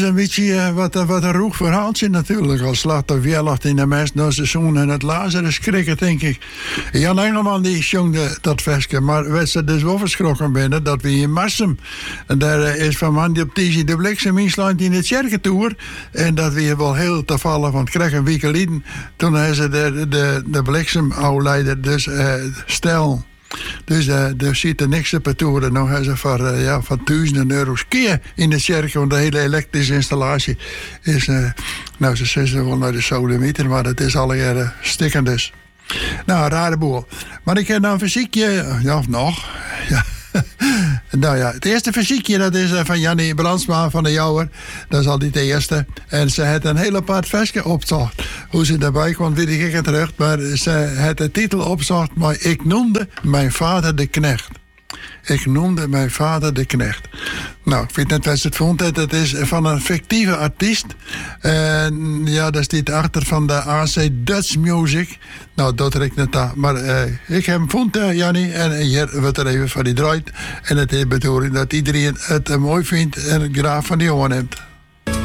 Een beetje wat een roeg verhaaltje natuurlijk. Als slaat de weerlacht in de mest door seizoen en het Lazarus krikken, denk ik. Jan Engelman die zong dat versje, maar werd ze dus wel verschrokken binnen dat we in Marsum. En daar is van man die op Tizi de bliksem insluit in de Tjerkentour. En dat we wel heel te vallen, want kreeg een week geleden. Toen hebben ze de bliksemouwleider dus stel. Dus er zit er niks op het toeren. Nou hebben ze voor duizenden euro's keer in de kerk. Want de hele elektrische installatie is... nou, ze zeggen wel naar de sodemieter, maar het is al stikken dus. Nou, een rare boel. Maar ik heb nou een fysiekje... Ja, of nog? Ja. Nou ja, het eerste fysiekje dat is van Jannie Brandsma van de Jouwer. Dat is al niet de eerste. En ze had een heel apart versje opgezocht. Hoe ze daarbij kwam, weet ik het terug. Maar ze had de titel opgezocht. Maar ik noemde mijn vader de knecht. Ik noemde mijn vader de knecht. Nou, ik weet net wat ze het vond. Het is van een fictieve artiest. Ja, daar staat achter van de AC Dutch Music. Nou, dat trekt net aan. Maar ik heb hem gevonden, Jannie. En hier wordt er even van die draait. En het is bedoeling dat iedereen het mooi vindt en het graag van die jongen neemt.